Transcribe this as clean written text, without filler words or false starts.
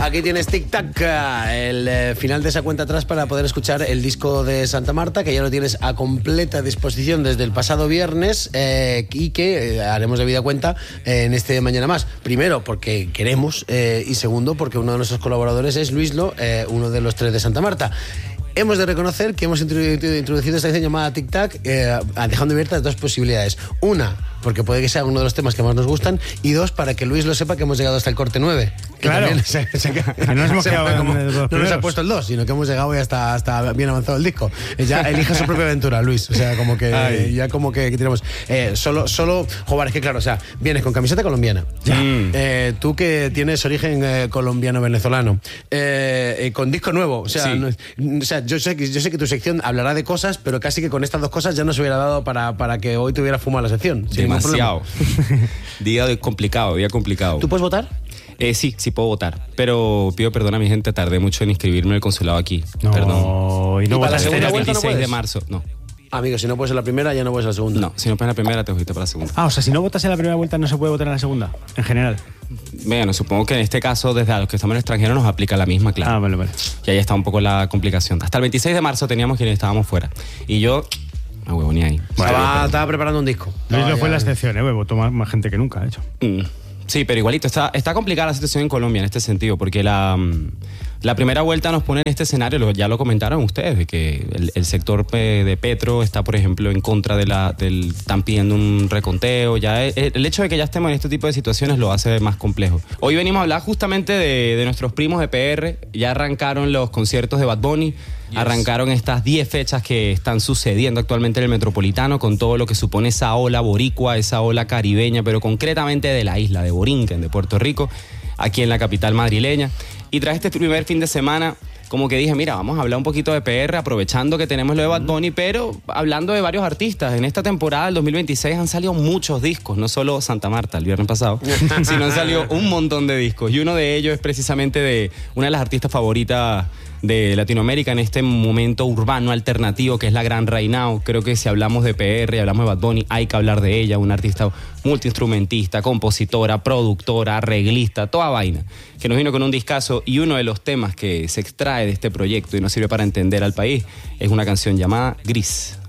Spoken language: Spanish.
Aquí tienes Tic Tac, el final de esa cuenta atrás para poder escuchar el disco de Santa Marta, que ya lo tienes a completa disposición desde el pasado viernes y que haremos de vida cuenta en este Mañana Más. Primero, porque queremos y segundo, porque uno de nuestros colaboradores es Luislo, uno de los 3 de Santa Marta. Hemos de reconocer que hemos introducido esta sección llamada Tic Tac, dejando abiertas 2 posibilidades. Una, porque puede que sea uno de los temas que más nos gustan, y 2, para que Luis lo sepa que hemos llegado hasta el corte 9. Claro. No nos ha puesto el 2, sino que hemos llegado y hasta bien avanzado el disco. Ya elige su propia aventura, Luis. O sea, como que ya como que tenemos solo joder, es que claro, o sea, vienes con camiseta colombiana. Tú que tienes origen colombiano-venezolano, con disco nuevo. O sea, yo sé que tu sección hablará de cosas, pero casi que con estas 2 cosas ya no se hubiera dado para que hoy te hubiera fumado la sección. Demasiado. Día complicado. ¿Tú puedes votar? Sí puedo votar, pero pido perdón a mi gente, tardé mucho en inscribirme en el consulado aquí. No, y no para la votaste. segunda El vuelta 26 no de puedes. marzo, no. Amigo, si no puedes en la primera, ya no puedes en la segunda. No, si no puedes en la primera, te fuiste para la segunda. O sea, si no votas en la primera vuelta, no se puede votar en la segunda, en general. Bueno, supongo que en este caso, desde a los que estamos en el extranjero, nos aplica la misma, claro. Vale. Y ahí está un poco la complicación. Hasta el 26 de marzo teníamos quienes estábamos fuera. Y yo, me huevoné ahí. Estaba preparando un disco. Luis lo fue la excepción, votó más gente que nunca, de hecho. Sí, pero igualito, está complicada la situación en Colombia en este sentido, porque la primera vuelta nos pone en este escenario, ya lo comentaron ustedes, de que el sector de Petro está, por ejemplo, en contra están pidiendo un reconteo. Ya el hecho de que ya estemos en este tipo de situaciones lo hace más complejo. Hoy venimos a hablar justamente de nuestros primos de PR. Ya arrancaron los conciertos de Bad Bunny. Arrancaron estas 10 fechas que están sucediendo actualmente en el Metropolitano, con todo lo que supone esa ola boricua, esa ola caribeña, pero concretamente de la isla de Borinquen, de Puerto Rico, aquí en la capital madrileña. Y tras este primer fin de semana, como que dije, mira, vamos a hablar un poquito de PR, aprovechando que tenemos lo de Bad Bunny, pero hablando de varios artistas. En esta temporada del 2026 han salido muchos discos, no solo Santa Marta, el viernes pasado, sino han salido un montón de discos. Y uno de ellos es precisamente de una de las artistas favoritas de Latinoamérica en este momento urbano alternativo, que es la Gran Reinao. Creo que si hablamos de PR y hablamos de Bad Bunny, hay que hablar de ella, una artista multiinstrumentista, compositora, productora, arreglista, toda vaina, que nos vino con un discazo. Y uno de los temas que se extrae de este proyecto y nos sirve para entender al país es una canción llamada Gris.